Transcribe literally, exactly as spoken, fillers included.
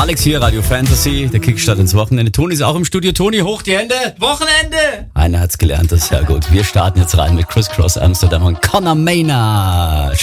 Alex hier, Radio Fantasy, der Kickstart ins Wochenende. Toni ist auch im Studio. Toni, hoch die Hände. Wochenende! Einer hat's gelernt, das ist ja gut. Wir starten jetzt rein mit Criss Cross Amsterdam und Conor Maynard.